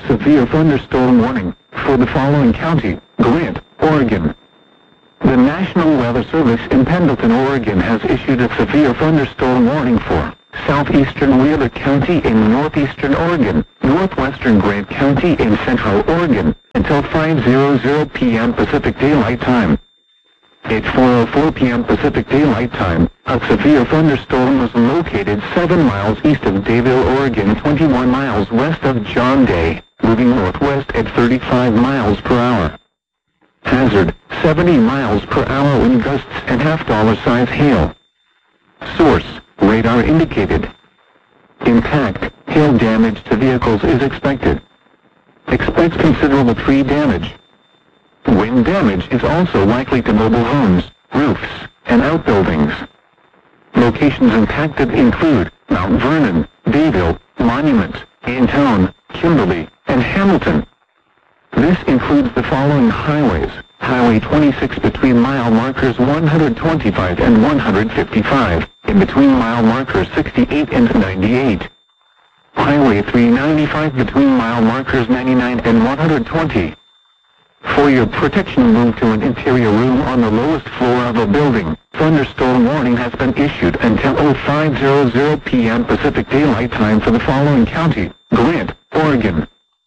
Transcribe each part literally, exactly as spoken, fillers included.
severe thunderstorm warning for the following county: Grant, Oregon. The National Weather Service in Pendleton, Oregon has issued a severe thunderstorm warning for southeastern Wheeler County in northeastern Oregon, northwestern Grant County in central Oregon, until five hundred p m Pacific Daylight Time. At four oh four p m Pacific Daylight Time, a severe thunderstorm was located seven miles east of Dayville, Oregon, twenty-one miles west of John Day, moving northwest at thirty-five miles per hour. Hazard, seventy miles per hour wind gusts and half-dollar size hail. Source, radar indicated. Impact, hail damage to vehicles is expected. Expects considerable tree damage. Wind damage is also likely to mobile homes, roofs, and outbuildings. Locations impacted include Mount Vernon, Dayville, Monument, Antone, Kimberly, and Hamilton. This includes the following highways: Highway twenty-six between mile markers one hundred twenty-five and one hundred fifty-five, in between mile markers sixty-eight and ninety-eight. Highway three ninety-five between mile markers ninety-nine and one hundred twenty. For your protection, move to an interior room on the lowest floor of a building. Thunderstorm warning has been issued until five hundred p m Pacific Daylight Time for the following county: Grant, Oregon.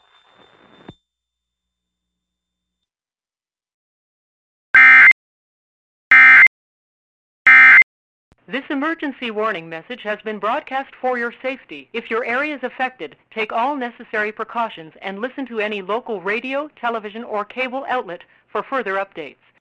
This emergency warning message has been broadcast for your safety. If your area is affected, take all necessary precautions and listen to any local radio, television, or cable outlet for further updates.